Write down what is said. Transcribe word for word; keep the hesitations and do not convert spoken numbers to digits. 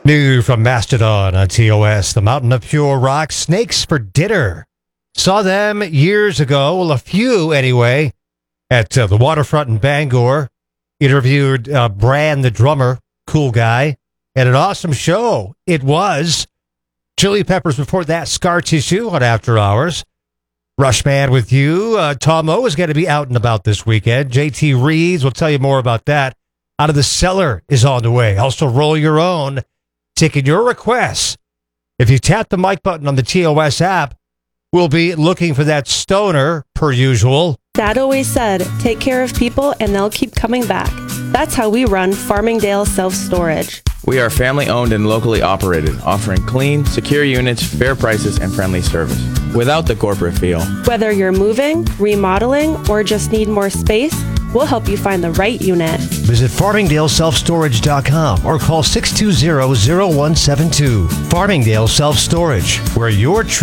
New from Mastodon on T O S, the Mountain of Pure Rock, Snakes for Dinner. Saw them years ago, well, a few anyway, at uh, the waterfront in Bangor. Interviewed uh, Bran, the drummer, cool guy, and an awesome show. It was. Chili Peppers before that, Scar Tissue on After Hours. Rushman with you. Uh, Tom O is going to be out and about this weekend. J T Reeves will tell you more about that. Out of the Cellar is on the way. Also, Roll Your Own, taking your requests. If you tap the mic button on the T O S app, we'll be looking for that stoner, per usual. Dad always said, take care of people and they'll keep coming back. That's how we run Farmingdale Self-Storage. We are family owned and locally operated, offering clean, secure units, fair prices, and friendly service, without the corporate feel. Whether you're moving, remodeling, or just need more space, we'll help you find the right unit. Visit farmingdale self storage dot com or call six two zero, zero one seven two. Farmingdale Self-Storage, where your